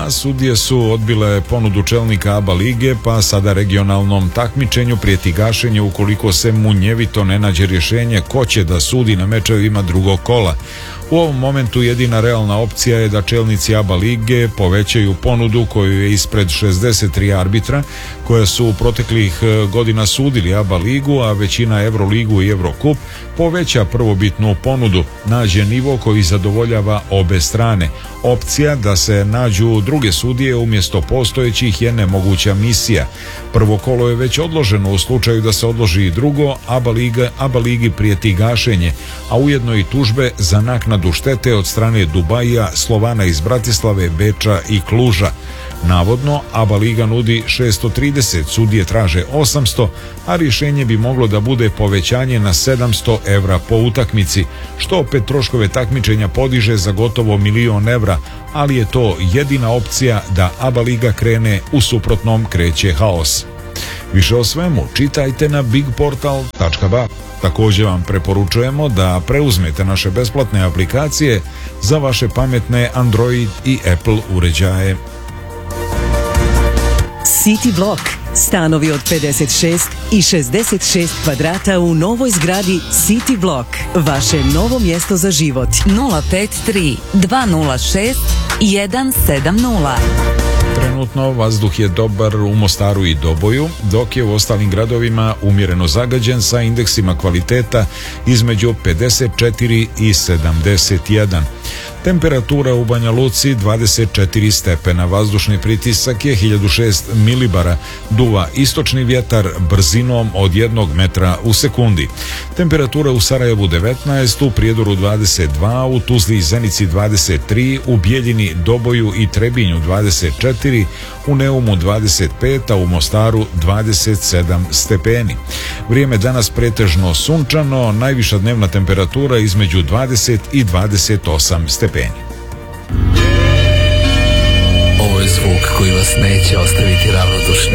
A sudije su odbile ponudu čelnika ABA lige, pa sada regionalnom takmičenju prijeti gašenje ukoliko se munjevito ne nađe rješenje ko će da sudi na mečevima drugog kola. U ovom momentu jedina realna opcija je da čelnici ABA lige povećaju ponudu koju je ispred 63 arbitra koja su u proteklih godina sudili ABA ligu, a većina Euroligu i Eurocup poveća prvobitnu ponudu, nađe nivo koji zadovoljava obe strane. Opcija da se nađu druge sudije umjesto postojećih je nemoguća misija. Prvo kolo je već odloženo, u slučaju da se odloži i drugo, ABA ligi prijeti gašenje, a ujedno i tužbe za naknadu štete od strane Dubaija, Slovana iz Bratislave, Beča i Kluža. Navodno, ABA liga nudi 630, sudije traže 800, a rješenje bi moglo da bude povećanje na 700 evra po utakmici, što opet troškove takmičenja podiže za gotovo 1.000.000 evra, ali je to jedina opcija da ABA liga krene, u suprotnom kreće haos. Više o svemu čitajte na bigportal.ba. Također vam preporučujemo da preuzmete naše besplatne aplikacije za vaše pametne Android i Apple uređaje. City Block. Stanovi od 56 i 66 kvadrata u novoj zgradi City Block. Vaše novo mjesto za život. 053 206 170. Trenutno vazduh je dobar u Mostaru i Doboju, dok je u ostalim gradovima umjereno zagađen sa indeksima kvaliteta između 54 i 71. Temperatura u Banja Luci 24 stepena, vazdušni pritisak je 1006 milibara, duva istočni vjetar brzinom od 1 metra u sekundi. Temperatura u Sarajevu 19, u Prijedoru 22, u Tuzli i Zenici 23, u Bijeljini, Doboju i Trebinju 24, u Neumu 25, a u Mostaru 27 stepeni. Vrijeme danas pretežno sunčano, najviša dnevna temperatura između 20 i 28 stepeni. Ovo je zvuk koji vas neće ostaviti ravnodušni.